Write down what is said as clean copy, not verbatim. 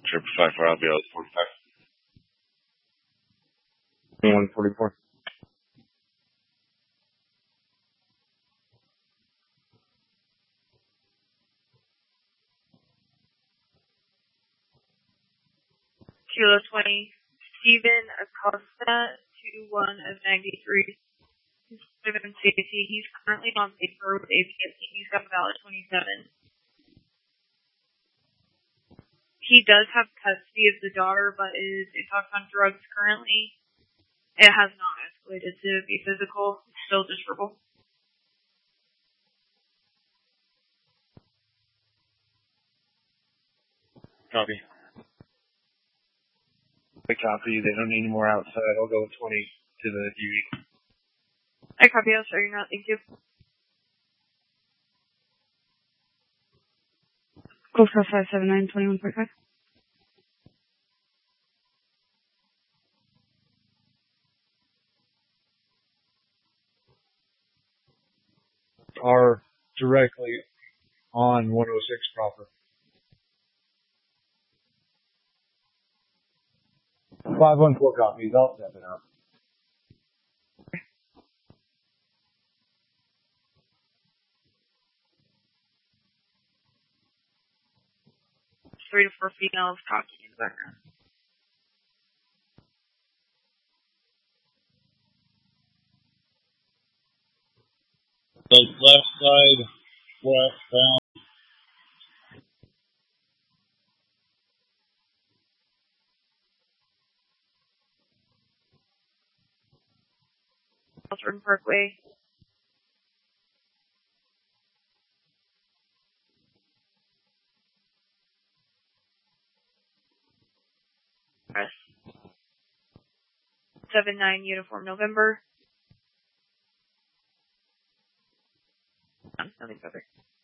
Trip 54, I'll be out 45. 2144. Kilo 20, Steven Acosta, 21 of 93. Living in safety. He's currently on paper with APSC. He's got a valid 27. He does have custody of the daughter, but is intoxicated on drugs currently. It has not escalated to be physical. It's still just verbal. Copy. I copy. They don't need any more outside. I'll go with 20 to the UV. I copy. I'll show you now. Thank you. Go for 579 2145. Are directly on 106 proper. 514 copies. I'll step it up. Three to four females talking in the background. So left side, westbound. Jordan Parkway. Press 79 Uniform November. Nothing further.